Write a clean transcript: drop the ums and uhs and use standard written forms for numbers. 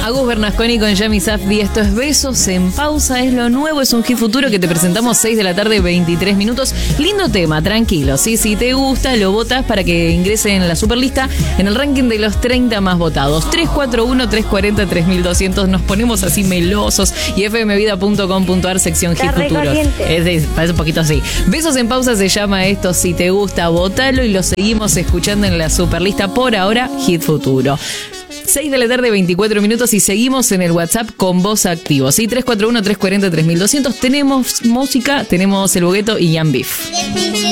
Agus Bernasconi con Yami Safdie. Esto es Besos en Pausa, es lo nuevo, es un hit futuro que te presentamos 6 de la tarde, 23 minutos. Lindo tema, tranquilo, ¿sí? Si te gusta, lo votas para que ingrese en la superlista en el ranking de los 30 más votados. 341-340-3200, nos ponemos así melosos. Y fmvida.com.ar, sección hit futuro. Parece un poquito así. Besos en Pausa se llama esto, si te gusta, votalo y lo seguimos escuchando en la superlista. Por ahora, hit futuro. 6 de la tarde, 24 minutos y seguimos en el WhatsApp con voz activo. Sí, 341-340-3200. Tenemos música, tenemos el Bogueto y Jan Beef.